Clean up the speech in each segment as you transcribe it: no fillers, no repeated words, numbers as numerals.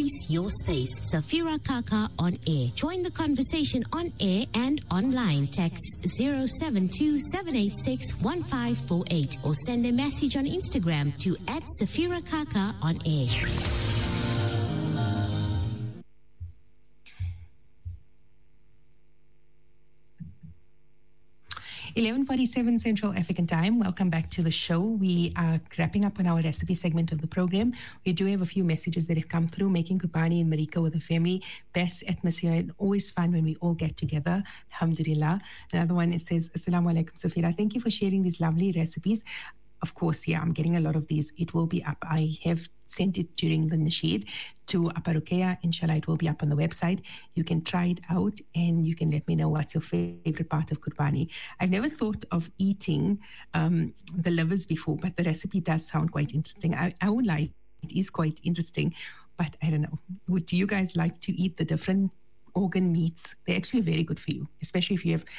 voice, your space. Safira Kaka on air. Join the conversation on air and online. Text 072-786-1548 or send a message on Instagram to @Safira Kaka on air. (11:47) Central African Time. Welcome back to the show. We are wrapping up on our recipe segment of the program. We do have a few messages that have come through. Making Kurbani in Marika with the family. Best atmosphere and always fun when we all get together. Alhamdulillah. Another one, it says, Assalamu alaikum, Safira. Thank you for sharing these lovely recipes. Of course, yeah, I'm getting a lot of these. It will be up. I have sent it during the Nasheed to Aparukeya. Inshallah, it will be up on the website. You can try it out and you can let me know what's your favorite part of Kurbani. I've never thought of eating the livers before, but the recipe does sound quite interesting. I won't lie, it is quite interesting, but I don't know. Do you guys like to eat the different organ meats? They're actually very good for you, especially if you're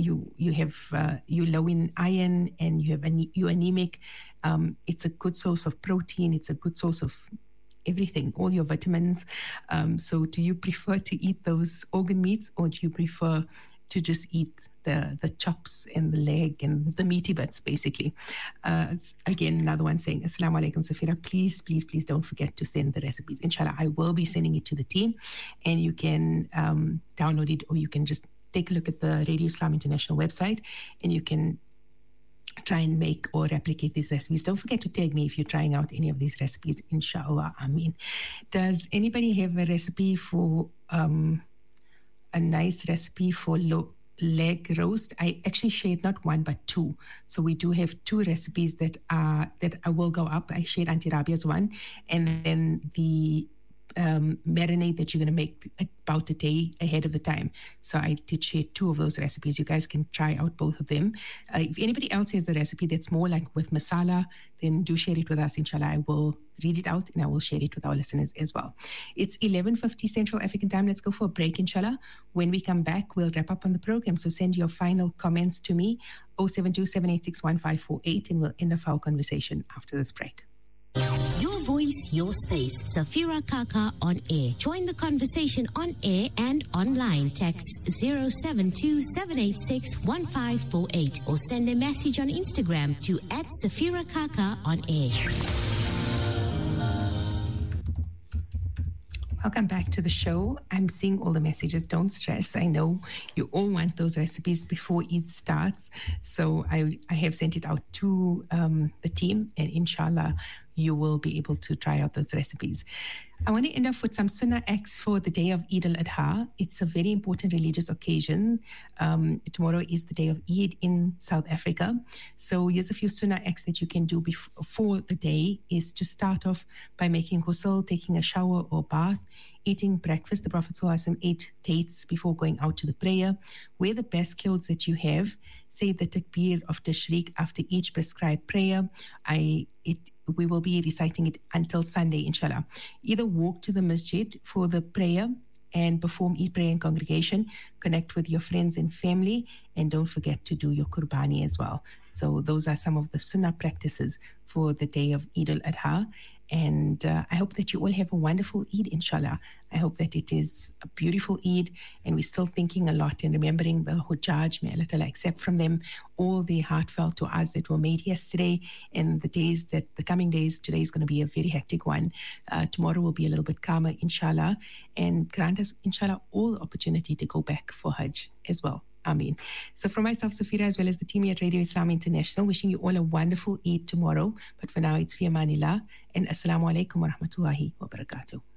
low in iron and you're anemic. It's a good source of protein. It's a good source of everything, all your vitamins. So do you prefer to eat those organ meats, or do you prefer to just eat the chops and the leg and the meaty bits, basically? Again, another one saying, Assalamu alaikum, Safira. Please, please, please don't forget to send the recipes. Inshallah, I will be sending it to the team, and you can download it, or you can just take a look at the Radio Islam International website, and you can try and make or replicate these recipes. Don't forget to tag me if you're trying out any of these recipes, inshallah. Ameen. Does anybody have a recipe for a nice recipe for leg roast? I actually shared not one but two, so we do have two recipes that I will go up. I shared Auntie Rabia's one, and then the marinade that you're going to make about a day ahead of the time. So I did share two of those recipes. You guys can try out both of them. If anybody else has a recipe that's more like with masala, then do share it with us, inshallah. I will read it out and I will share it with our listeners as well. It's 11:50 Central African Time. Let's go for a break, inshallah. When we come back, we'll wrap up on the program. So send your final comments to me, 072-786-1548, and we'll end off our conversation after this break. Your voice, your space. Safira Kaka on air. Join the conversation on air and online. Text 072-786-1548 or send a message on Instagram to @Safira Kaka on air. Welcome back to the show. I'm seeing all the messages. Don't stress. I know you all want those recipes before Eid starts. So I have sent it out to the team, and inshallah, you will be able to try out those recipes. I want to end off with some sunnah acts for the day of Eid al-Adha. It's a very important religious occasion. Tomorrow is the day of Eid in South Africa. So here's a few sunnah acts that you can do before the day. Is to start off by making ghusl, taking a shower or bath, eating breakfast. The Prophet ﷺ ate dates before going out to the prayer. Wear the best clothes that you have. Say the takbir of tashriq after each prescribed prayer. We will be reciting it until Sunday, inshallah. Either walk to the masjid for the prayer and perform Eid prayer in congregation, connect with your friends and family, and don't forget to do your Qurbani as well. So those are some of the sunnah practices for the day of Eid al-Adha. And I hope that you all have a wonderful Eid, inshallah. I hope that it is a beautiful Eid, and we're still thinking a lot and remembering the Hujjaj. May Allah Ta'ala accept from them all the heartfelt du'as that were made yesterday and the coming days. Today is going to be a very hectic one. Tomorrow will be a little bit calmer, inshallah. And grant us, inshallah, all the opportunity to go back for Hajj as well. Ameen. So from myself, Safira, as well as the team here at Radio Islam International, wishing you all a wonderful Eid tomorrow. But for now, it's fi amanillah, and assalamu alaikum wa rahmatullahi wa barakatuh.